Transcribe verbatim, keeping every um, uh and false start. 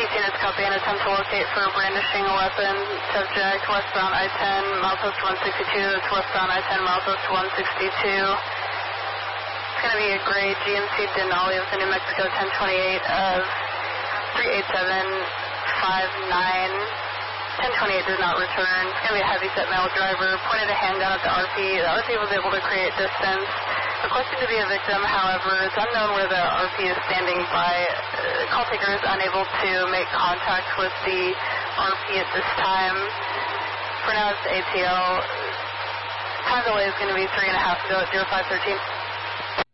eighteen is copy and attempt to locate for brandishing a weapon. Subject westbound I ten, milepost one sixty-two. It's westbound I ten, milepost one sixty-two. It's going to be a gray G M C Denali with the New Mexico ten twenty-eight of three eight seven five nine. ten twenty-eight does not return. It's going to be a heavy-set male driver. Pointed a handgun at the R P. The R P was able to create distance. Requested to be a victim, however, it's unknown where the R P is standing by. Uh, call taker is unable to make contact with the R P at this time. For now, it's A T L. Time delay is going to be three and a half to go at zero five thirteen.